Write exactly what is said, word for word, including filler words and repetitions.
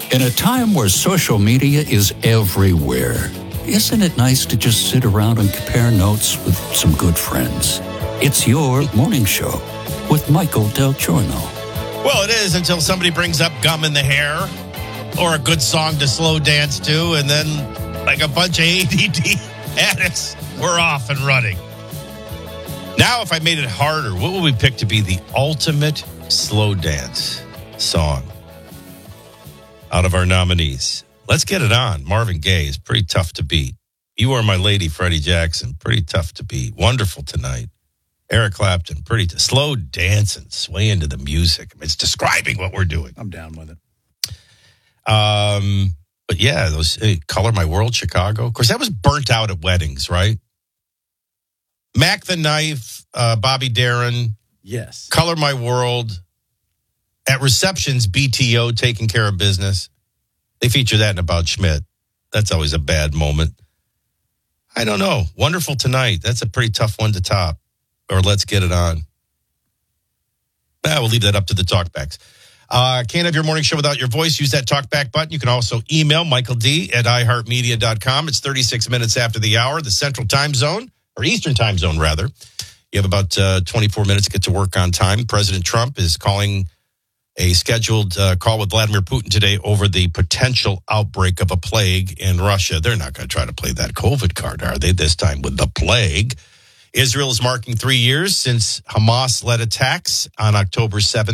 In a time where social media is everywhere, isn't it nice to just sit around and compare notes with some good friends? It's your morning show with Michael Del Giorno. Well, it is until somebody brings up gum in the hair or a good song to slow dance to, and then like a bunch of A D D addicts, we're off and running. Now, if I made it harder, what would we pick to be the ultimate slow dance song out of our nominees? Let's get it on. Marvin Gaye is pretty tough to beat. You Are My Lady, Freddie Jackson, pretty tough to beat. Wonderful Tonight. Eric Clapton, pretty t- slow dancing, sway into the music. I mean, it's describing what we're doing. I'm down with it. Um, but yeah, those hey, Color My World, Chicago. Of course, that was burnt out at weddings, right? Mac the Knife, uh, Bobby Darin. Yes. Color My World. At receptions, B T O, Taking Care of Business. They feature that in About Schmidt. That's always a bad moment. I don't know. Wonderful Tonight. That's a pretty tough one to top. Or Let's Get It On. Ah, we'll leave that up to the talkbacks. Uh, can't have your morning show without your voice. Use that talkback button. You can also email Michael D at i heart media dot com. It's thirty-six minutes after the hour, the Central Time Zone, or Eastern Time Zone, rather. You have about uh, twenty-four minutes to get to work on time. President Trump is calling a scheduled uh, call with Vladimir Putin today over the potential outbreak of a plague in Russia. They're not going to try to play that COVID card, are they, this time with the plague? Israel is marking three years since Hamas led attacks on October seventh.